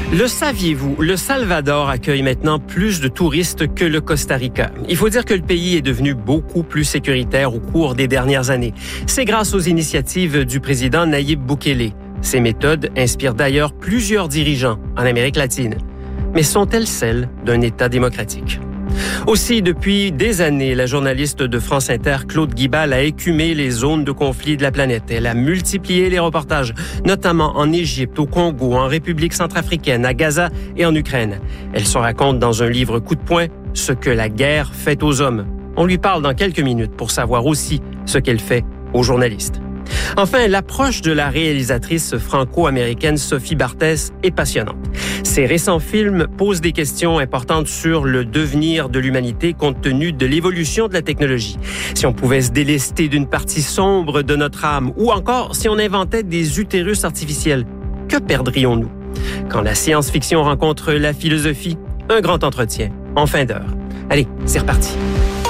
Le saviez-vous, le Salvador accueille maintenant plus de touristes que le Costa Rica. Il faut dire que le pays est devenu beaucoup plus sécuritaire au cours des dernières années. C'est grâce aux initiatives du président Nayib Bukele. Ces méthodes inspirent d'ailleurs plusieurs dirigeants en Amérique latine. Mais sont-elles celles d'un État démocratique? Aussi, depuis des années, la journaliste de France Inter, Claude Guibal, a écumé les zones de conflit de la planète. Elle a multiplié les reportages, notamment en Égypte, au Congo, en République centrafricaine, à Gaza et en Ukraine. Elle se raconte dans un livre coup de poing ce que la guerre fait aux hommes. On lui parle dans quelques minutes pour savoir aussi ce qu'elle fait aux journalistes. Enfin, l'approche de la réalisatrice franco-américaine Sophie Barthès est passionnante. Ses récents films posent des questions importantes sur le devenir de l'humanité compte tenu de l'évolution de la technologie. Si on pouvait se délester d'une partie sombre de notre âme ou encore si on inventait des utérus artificiels, que perdrions-nous? Quand la science-fiction rencontre la philosophie, un grand entretien en fin d'heure. Allez, c'est reparti.